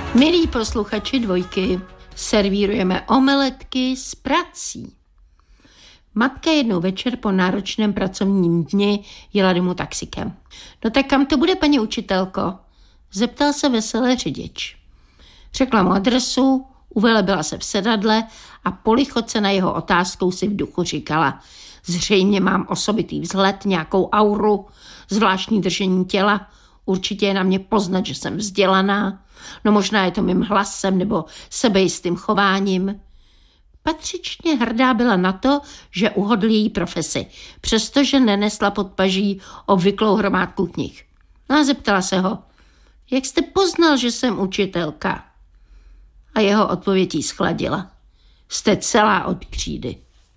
Milí posluchači Dvojky, servírujeme omeletky s prací. Matka jednou večer po náročném pracovním dni jela domů taxikem. No tak kam to bude, paní učitelko? Zeptal se veselé řidič. Řekla mu adresu, uvelebila se v sedadle a polichoce na jeho otázkou si v duchu říkala: zřejmě mám osobitý vzhled, nějakou auru, zvláštní držení těla, určitě je na mě poznat, že jsem vzdělaná, no možná je to mým hlasem nebo sebejistým chováním. Patřičně hrdá byla na to, že uhodl její profesi, přestože nenesla pod paží obvyklou hromádku knih. No a zeptala se ho: jak jste poznal, že jsem učitelka? A jeho odpověď jí schladila: jste celá od křídy.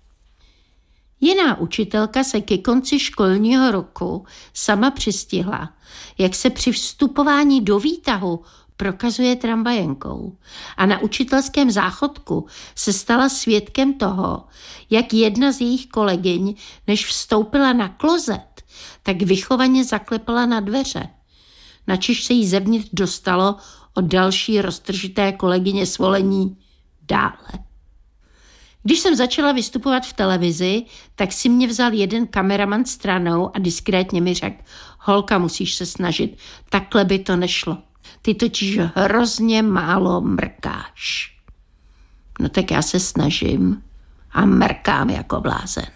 Jiná učitelka se ke konci školního roku sama přistihla, jak se při vstupování do výtahu prokazuje tramvajenkou. A na učitelském záchodku se stala svědkem toho, jak jedna z jejich kolegyň, než vstoupila na klozet, tak vychovaně zaklepala na dveře. Načež se jí zevnitř dostalo od další roztržité kolegyně svolení dále. Když jsem začala vystupovat v televizi, tak si mě vzal jeden kameraman stranou a diskrétně mi řekl: holka, musíš se snažit, takhle by to nešlo. Ty totiž hrozně málo mrkáš. No tak já se snažím a mrkám jako blázen.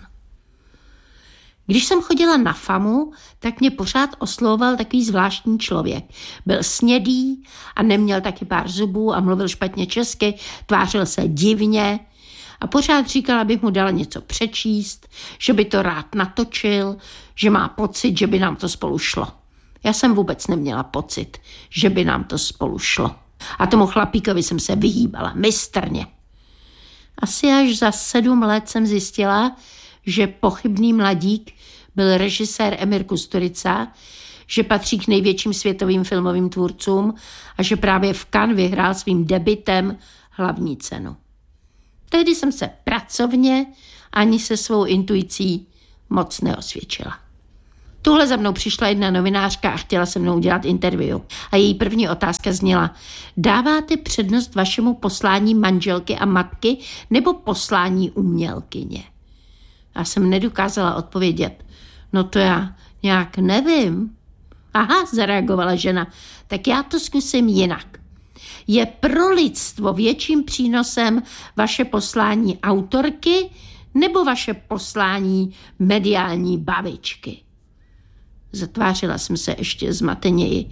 Když jsem chodila na FAMu, tak mě pořád oslovoval takový zvláštní člověk. Byl snědý a neměl taky pár zubů a mluvil špatně česky, tvářil se divně a pořád říkal, abych mu dala něco přečíst, že by to rád natočil, že má pocit, že by nám to spolu šlo. Já jsem vůbec neměla pocit, že by nám to spolu šlo. A tomu chlapíkovi jsem se vyhýbala mistrně. Asi až za 7 let jsem zjistila, že pochybný mladík byl režisér Emir Kusturica, že patří k největším světovým filmovým tvůrcům a že právě v Cannes vyhrál svým debutem hlavní cenu. Tehdy jsem se pracovně ani se svou intuicí moc neosvědčila. Tuhle za mnou přišla jedna novinářka a chtěla se mnou udělat interview. A její první otázka zněla: dáváte přednost vašemu poslání manželky a matky nebo poslání umělkyně? Já jsem nedokázala odpovědět: no to já nějak nevím. Aha, zareagovala žena, tak já to zkusím jinak. Je pro lidstvo větším přínosem vaše poslání autorky nebo vaše poslání mediální babičky? Zatvářila jsem se ještě zmateněji.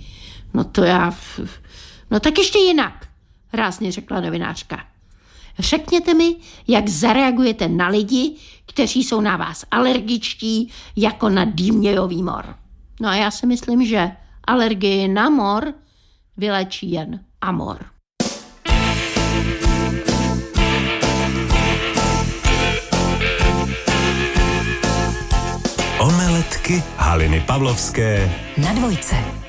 No tak ještě jinak, rázně řekla novinářka. Řekněte mi, jak zareagujete na lidi, kteří jsou na vás alergičtí jako na dýmějový mor. No a já si myslím, že alergii na mor vylečí jen amor. Omeletky Haliny Pavlovské na Dvojce.